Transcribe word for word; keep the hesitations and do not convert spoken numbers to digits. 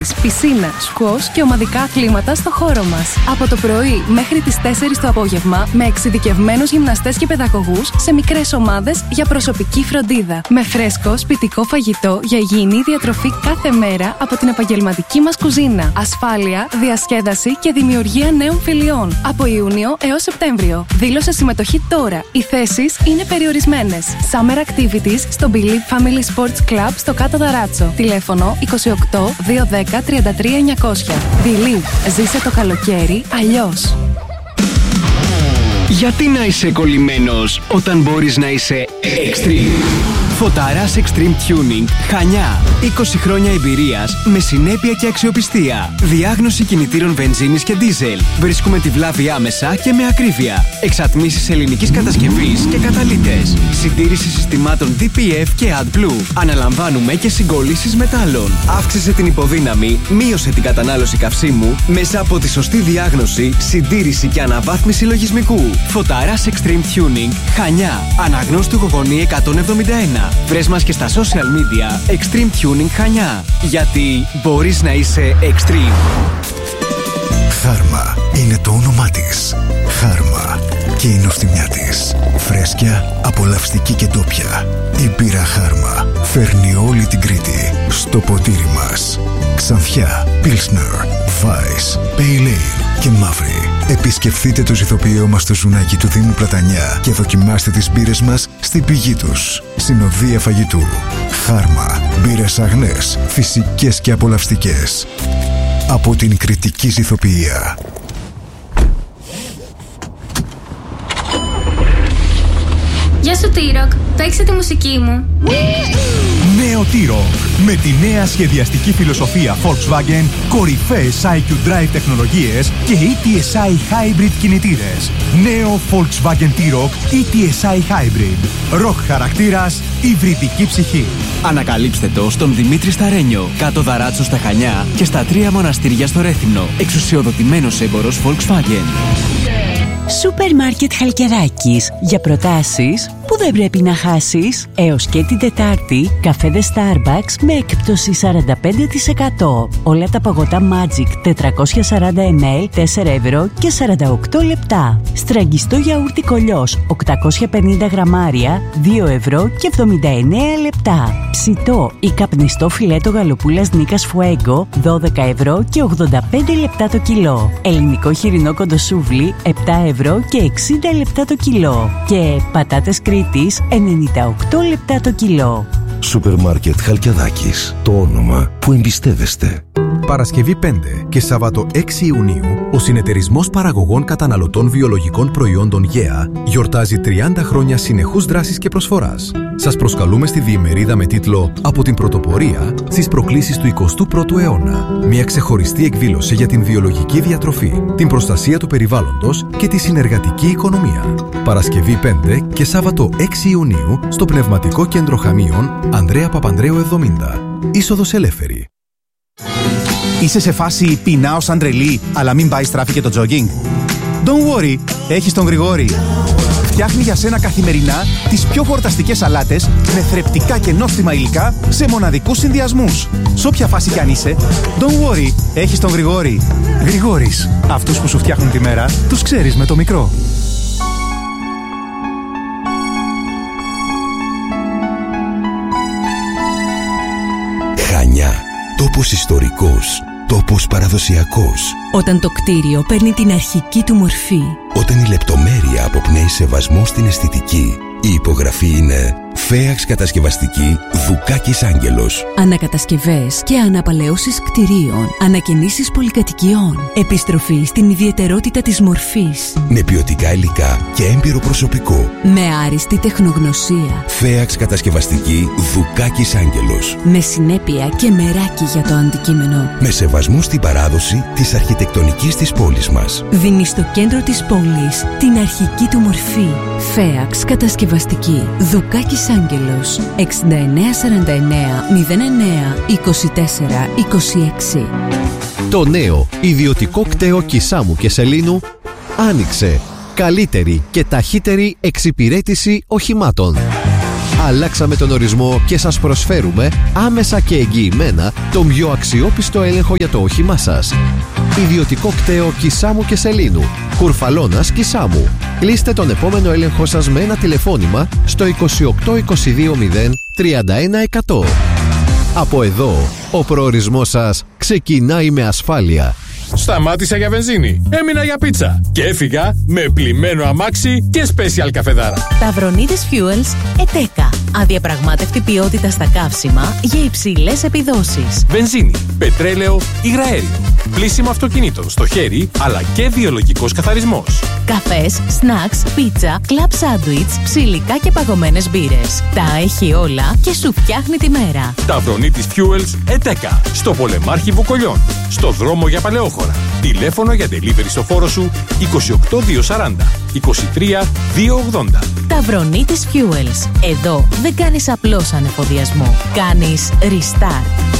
Πισίνα, σκουός και ομαδικά αθλήματα στο χώρο μας. Από το πρωί μέχρι τις τέσσερις το απόγευμα με εξειδικευμένους γυμναστές και παιδαγωγούς σε μικρές ομάδες για προσωπική φροντίδα. Με φρέσκο σπιτικό φαγητό για υγιεινή διατροφή κάθε μέρα από την επαγγελματική μας κουζίνα. Ασφάλεια, διασκέδαση και δημιουργία νέων φιλιών. Από Ιούνιο έως Σεπτέμβριο. Δήλωσε συμμετοχή τώρα. Οι θέσεις είναι περιορισμένες. Summer Activities στο Believe Family Sports Club στο Κάτω Δαράτσο. Τηλέφωνο είκοσι οκτώ διακόσια δέκα τριάντα τρία εννιακόσια. Believe. Ζήσε το καλοκαίρι αλλιώς. Γιατί να είσαι κολλημένος όταν μπορείς να είσαι Extreme? Φωταράς Extreme Tuning Χανιά. είκοσι χρόνια εμπειρίας με συνέπεια και αξιοπιστία. Διάγνωση κινητήρων βενζίνης και ντίζελ. Βρίσκουμε τη βλάβη άμεσα και με ακρίβεια. Εξατμίσεις ελληνικής κατασκευής και καταλύτες. Συντήρηση συστημάτων ντι πι εφ και AdBlue. Αναλαμβάνουμε και συγκόλλησεις μετάλλων. Αύξησε την υποδύναμη, μείωσε την κατανάλωση καυσίμου μέσα από τη σωστή διάγνωση, συντήρηση και αναβάθμιση λογισμικού. Φωταράς Extreme Tuning Χανιά. Αναγνώστου Γογονή εκατόν εβδομήντα ένα. Βρες μας και στα social media Extreme Tuning Χανιά. Γιατί μπορείς να είσαι Extreme. Χάρμα είναι το όνομά της. Χάρμα και η νοστιμιά της. Φρέσκια, απολαυστική και ντόπια. Η μπύρα Χάρμα φέρνει όλη την Κρήτη στο ποτήρι μας. Ξανθιά, Pilsner, Weiss, Pale Ale και Μαύρη. Επισκεφθείτε το ηθοποιείο μας στο ζουνάκι του Δήμου Πλατανιά και δοκιμάστε τις μπύρες μας στην πηγή τους. Συνοδεία φαγητού. Χάρμα. Μπύρες αγνές, φυσικές και απολαυστικές. Από την κριτική ηθοποιία. Γεια σου T-Rock, παίξε τη μουσική μου. Νέο T-Rock. Με τη νέα σχεδιαστική φιλοσοφία Volkswagen, κορυφαίες άι κιου Drive τεχνολογίες και ι τι ες άι Hybrid κινητήρες. Νέο Volkswagen T-Rock ι τι ες άι Hybrid. Rock χαρακτήρας, υβριδική ψυχή. Ανακαλύψτε το στον Δημήτρη Σταρένιο, Κάτω Δαράτσο στα Χανιά και στα τρία μοναστήρια στο Ρέθυμνο. Εξουσιοδοτημένος έμπορος Volkswagen. Σούπερ Μάρκετ Χαλκιδάκης. Για προτάσεις που δεν πρέπει να χάσεις. Έως και την Τετάρτη, καφέδες Starbucks με έκπτωση σαράντα πέντε τοις εκατό. Όλα τα παγωτά Magic τετρακόσια σαράντα μιλιλίτρα τέσσερα ευρώ και σαράντα οκτώ λεπτά. Στραγγιστό γιαούρτι Κολιός οκτακόσια πενήντα γραμμάρια δύο ευρώ και εβδομήντα εννέα λεπτά. Ψητό ή καπνιστό φιλέτο γαλοπούλας Νίκας Φουέγκο δώδεκα ευρώ και ογδόντα πέντε λεπτά το κιλό. Ελληνικό χοιρινό κοντοσούβλι επτά ευρώ και εξήντα λεπτά το κιλό. Και πατάτες Κρήτης ενενήντα οκτώ λεπτά το κιλό. Σούπερ Μάρκετ Χαλκιαδάκης. Το όνομα που εμπιστεύεστε. Παρασκευή πέντε και Σάββατο έξι Ιουνίου, ο Συνεταιρισμός Παραγωγών Καταναλωτών Βιολογικών Προϊόντων ΓΕΑ γιορτάζει τριάντα χρόνια συνεχούς δράσης και προσφοράς. Σας προσκαλούμε στη διημερίδα με τίτλο «Από την πρωτοπορία στις προκλήσεις του εικοστού πρώτου αιώνα». Μια ξεχωριστή εκδήλωση για την βιολογική διατροφή, την προστασία του περιβάλλοντος και τη συνεργατική οικονομία. Παρασκευή πέντε και Σάββατο έξι Ιουνίου στο Πνευματικό Κέντρο Χαμίων, Ανδρέα Παπανδρέου εβδομήντα. Είσοδος ελεύθερη. Είσαι σε φάση πεινάω σαν τρελή, αλλά μην πάει στράφη και το jogging? Don't worry, έχεις τον Γρηγόρη. Φτιάχνει για σένα καθημερινά τις πιο χορταστικές σαλάτες με θρεπτικά και νόστιμα υλικά σε μοναδικούς συνδυασμούς. Σ' όποια φάση κι αν είσαι, don't worry, έχεις τον Γρηγόρη. Γρηγόρης, αυτούς που σου φτιάχνουν τη μέρα, τους ξέρεις με το μικρό. Χανιά. Τόπος ιστορικός. Τόπος παραδοσιακός. Όταν το κτίριο παίρνει την αρχική του μορφή. Όταν η λεπτομέρεια αποπνέει σεβασμό στην αισθητική. Η υπογραφή είναι Φέαξ Κατασκευαστική Δουκάκης Άγγελος. Ανακατασκευές και αναπαλαιώσεις κτιρίων. Ανακαινήσεις πολυκατοικιών. Επιστροφή στην ιδιαιτερότητα της μορφής. Με ποιοτικά υλικά και έμπειρο προσωπικό. Με άριστη τεχνογνωσία. Φέαξ Κατασκευαστική Δουκάκης Άγγελος. Με συνέπεια και μεράκι για το αντικείμενο. Με σεβασμό στην παράδοση της αρχιτεκτονικής της πόλης μας. Δίνει στο κέντρο της πόλης την αρχική του μορφή. Φέαξ Κατασκευαστική Δουκάκης Άγγελος. εξήντα εννέα σαράντα εννέα μηδέν εννέα είκοσι τέσσερα είκοσι έξι. Το νέο ιδιωτικό κτέο Κισάμου και Σελήνου άνοιξε. Καλύτερη και ταχύτερη εξυπηρέτηση οχημάτων. Αλλάξαμε τον ορισμό και σας προσφέρουμε άμεσα και εγγυημένα τον πιο αξιόπιστο έλεγχο για το όχημά σας. Ιδιωτικό κτέο Κισάμου και Σελήνου, Κουρφαλώνας Κισάμου. Κλείστε τον επόμενο έλεγχο σας με ένα τηλεφώνημα στο είκοσι οκτώ είκοσι δύο μηδέν τριάντα ένα εκατό. Από εδώ, ο προορισμός σας ξεκινάει με ασφάλεια. Σταμάτησα για βενζίνη, έμεινα για πίτσα και έφυγα με πλημμένο αμάξι και special καφεδάρα. Ταυρονίτης Fuels ΕΤΕΚΑ. Αδιαπραγμάτευτη ποιότητα στα καύσιμα για υψηλές επιδόσεις. Βενζίνη, πετρέλαιο, υγραέριο. Πλύσιμο αυτοκινήτων στο χέρι, αλλά και βιολογικός καθαρισμός. Καφές, σνακς, πίτσα, κλαμπ σάντουιτς, ψιλικά και παγωμένες μπύρες. Τα έχει όλα και σου φτιάχνει τη μέρα. Ταυρονίτης Fuels ΕΤΕΚΑ. Στο Πολεμάρχη Βουκολιών. Στο δρόμο για Παλαιόχωρα. Τηλέφωνο για delivery στο φόρο σου είκοσι οκτώ διακόσια σαράντα είκοσι τρία διακόσια ογδόντα. Ταυρονίτης Fuels. Εδώ δεν κάνεις απλώς ανεφοδιασμό. Κάνεις restart.